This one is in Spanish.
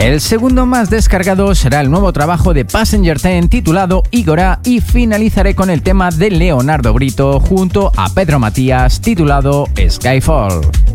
El segundo más descargado será el nuevo trabajo de Passenger 10 titulado Igora, y finalizaré con el tema de Leonardo Brito junto a Pedro Matías titulado Skyfall.